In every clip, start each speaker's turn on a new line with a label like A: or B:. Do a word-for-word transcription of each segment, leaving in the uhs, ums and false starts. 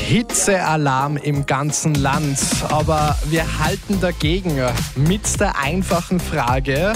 A: Hitzealarm im ganzen Land. Aber wir halten dagegen mit der einfachen Frage: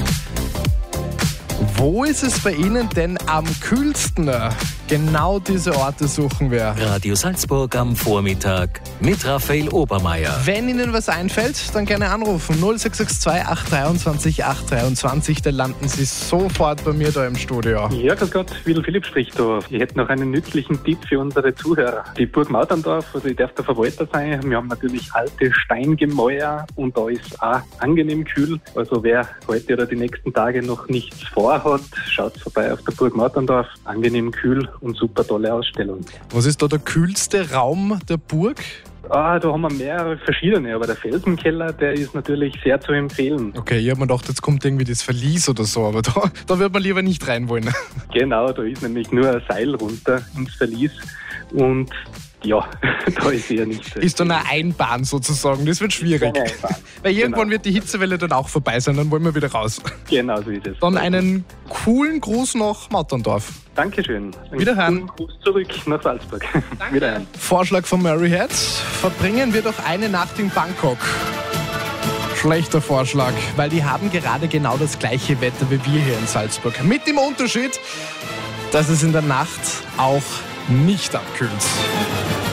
A: Wo ist es bei Ihnen denn am kühlsten? Genau diese Orte suchen wir.
B: Radio Salzburg am Vormittag mit Raphael Obermeier.
A: Wenn Ihnen was einfällt, dann gerne anrufen. null sechs sechs zwei acht drei zwei acht drei zwei. Da landen Sie sofort bei mir da im Studio.
C: Ja, grüß Gott, Widl Philipp spricht da. Ich hätte noch einen nützlichen Tipp für unsere Zuhörer. Die Burg Mauterndorf, also ich darf der Verwalter sein. Wir haben natürlich alte Steingemäuer und da ist auch angenehm kühl. Also wer heute oder die nächsten Tage noch nichts vorhat, schaut vorbei auf der Burg Mauterndorf. Angenehm kühl und super tolle Ausstellung.
A: Was ist da der kühlste Raum der Burg?
C: Ah, da haben wir mehrere verschiedene, aber der Felsenkeller, der ist natürlich sehr zu empfehlen.
A: Okay, ich habe mir gedacht, jetzt kommt irgendwie das Verlies oder so, aber da, da wird man lieber nicht rein wollen.
C: Genau, da ist nämlich nur ein Seil runter ins Verlies und ja, da ist eher nicht.
A: Ist dann eine Einbahn sozusagen, das wird schwierig.
C: Eine Einbahn.
A: Weil irgendwann
C: Genau.
A: wird die Hitzewelle dann auch vorbei sein, dann wollen wir wieder raus.
C: Genau so ist es.
A: Dann einen coolen Gruß nach Mauterndorf.
C: Dankeschön. Einen
A: Wiederhören.
C: guten Gruß zurück nach Salzburg. Wiederhören.
A: Vorschlag von Maryhead: Verbringen wir doch eine Nacht in Bangkok. Schlechter Vorschlag, weil die haben gerade genau das gleiche Wetter wie wir hier in Salzburg. Mit dem Unterschied, dass es in der Nacht auch nicht abkühlt.